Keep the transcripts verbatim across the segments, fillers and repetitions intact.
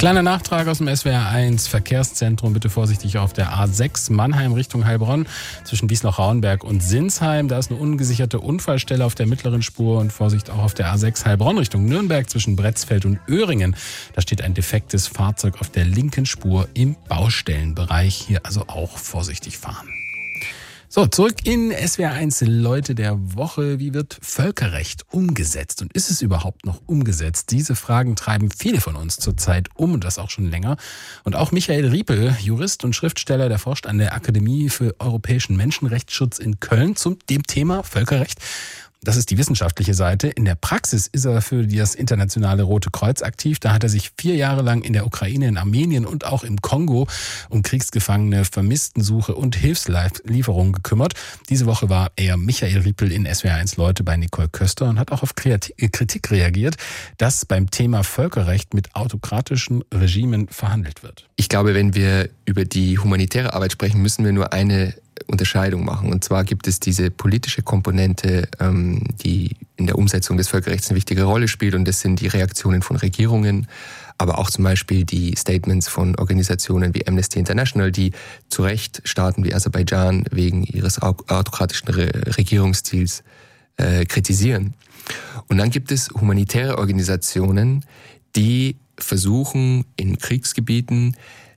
Kleiner Nachtrag aus dem S W R eins Verkehrszentrum. Bitte vorsichtig auf der A sechs Mannheim Richtung Heilbronn zwischen Wiesloch-Rauenberg und Sinsheim. Da ist eine ungesicherte Unfallstelle auf der mittleren Spur und Vorsicht auch auf der A sechs Heilbronn Richtung Nürnberg zwischen Bretzfeld und Öhringen. Da steht ein defektes Fahrzeug auf der linken Spur im Baustellenbereich. Hier also auch vorsichtig fahren. So, zurück in S W R eins Leute der Woche. Wie wird Völkerrecht umgesetzt? Und ist es überhaupt noch umgesetzt? Diese Fragen treiben viele von uns zurzeit um und das auch schon länger. Und auch Michael Riepel, Jurist und Schriftsteller, der forscht an der Akademie für Europäischen Menschenrechtsschutz in Köln zum dem Thema Völkerrecht. Das ist die wissenschaftliche Seite. In der Praxis ist er für das internationale Rote Kreuz aktiv. Da hat er sich vier Jahre lang in der Ukraine, in Armenien und auch im Kongo um Kriegsgefangene, Vermisstensuche und Hilfslieferungen gekümmert. Diese Woche war er, Michael Riepel, in S W R eins Leute bei Nicole Köster und hat auch auf Kritik reagiert, dass beim Thema Völkerrecht mit autokratischen Regimen verhandelt wird. Ich glaube, wenn wir über die humanitäre Arbeit sprechen, müssen wir nur eine Unterscheidung machen. Und zwar gibt es diese politische Komponente, ähm, die in der Umsetzung des Völkerrechts eine wichtige Rolle spielt. Und das sind die Reaktionen von Regierungen, aber auch zum Beispiel die Statements von Organisationen wie Amnesty International, die zu Recht Staaten wie Aserbaidschan wegen ihres autokratischen Re- Regierungsstils äh, kritisieren. Und dann gibt es humanitäre Organisationen, die versuchen, in Kriegsgebieten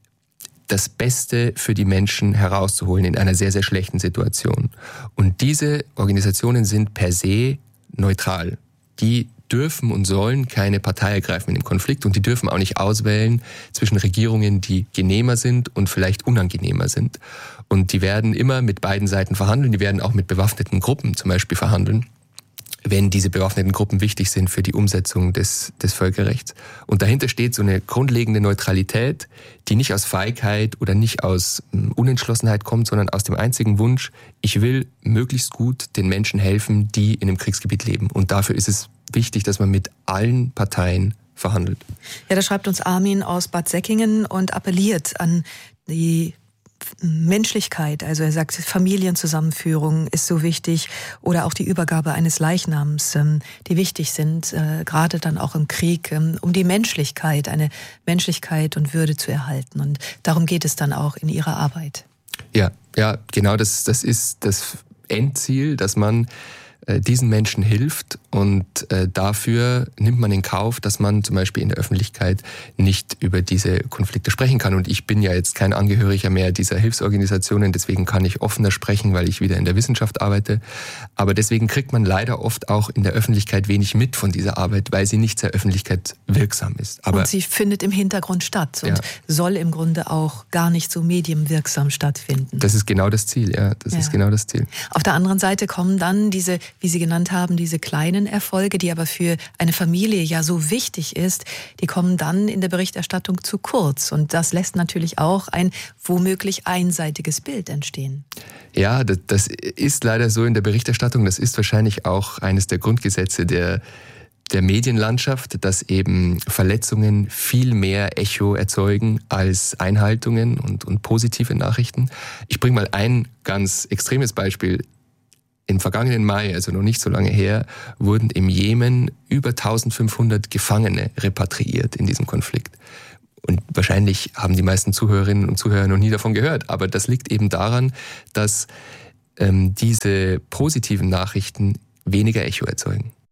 das Beste für die Menschen herauszuholen in einer sehr, sehr schlechten Situation. Und diese Organisationen sind per se neutral. Die dürfen und sollen keine Partei ergreifen in dem Konflikt und die dürfen auch nicht auswählen zwischen Regierungen, die genehmer sind und vielleicht unangenehmer sind. Und die werden immer mit beiden Seiten verhandeln, die werden auch mit bewaffneten Gruppen zum Beispiel verhandeln, wenn diese bewaffneten Gruppen wichtig sind für die Umsetzung des, des Völkerrechts. Und dahinter steht so eine grundlegende Neutralität, die nicht aus Feigheit oder nicht aus Unentschlossenheit kommt, sondern aus dem einzigen Wunsch, ich will möglichst gut den Menschen helfen, die in einem Kriegsgebiet leben. Und dafür ist es wichtig, dass man mit allen Parteien verhandelt. Ja, da schreibt uns Armin aus Bad Säckingen und appelliert an die Menschlichkeit, also er sagt, Familienzusammenführung ist so wichtig oder auch die Übergabe eines Leichnams, die wichtig sind, gerade dann auch im Krieg, um die Menschlichkeit, eine Menschlichkeit und Würde zu erhalten. Und darum geht es dann auch in Ihrer Arbeit. Ja, ja, genau, das, das ist das Endziel, dass man diesen Menschen hilft und äh, dafür nimmt man in Kauf, dass man zum Beispiel in der Öffentlichkeit nicht über diese Konflikte sprechen kann. Und ich bin ja jetzt kein Angehöriger mehr dieser Hilfsorganisationen, deswegen kann ich offener sprechen, weil ich wieder in der Wissenschaft arbeite. Aber deswegen kriegt man leider oft auch in der Öffentlichkeit wenig mit von dieser Arbeit, weil sie nicht sehr öffentlichkeitswirksam ist. Aber und sie findet im Hintergrund statt und ja. soll im Grunde auch gar nicht so medienwirksam stattfinden. Das ist genau das Ziel, ja, das ja. ist genau das Ziel. Auf der anderen Seite kommen dann diese, wie Sie genannt haben, diese kleinen Erfolge, die aber für eine Familie ja so wichtig ist, die kommen dann in der Berichterstattung zu kurz. Und das lässt natürlich auch ein womöglich einseitiges Bild entstehen. Ja, das, das ist leider so in der Berichterstattung. Das ist wahrscheinlich auch eines der Grundgesetze der, der Medienlandschaft, dass eben Verletzungen viel mehr Echo erzeugen als Einhaltungen und, und positive Nachrichten. Ich bringe mal ein ganz extremes Beispiel. Im vergangenen Mai, also noch nicht so lange her, wurden im Jemen über eintausendfünfhundert Gefangene repatriiert in diesem Konflikt. Und wahrscheinlich haben die meisten Zuhörerinnen und Zuhörer noch nie davon gehört. Aber das liegt eben daran, dass ähm, diese positiven Nachrichten weniger Echo erzeugen.